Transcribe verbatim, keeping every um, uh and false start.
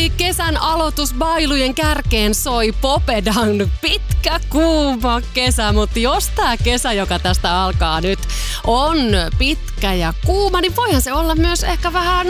Hei, kesän aloitusbailujen kärkeen soi Popedan pitkä kuuma kesä, mutta jos tää kesä, joka tästä alkaa nyt, on pitkä ja kuuma, niin voihan se olla myös ehkä vähän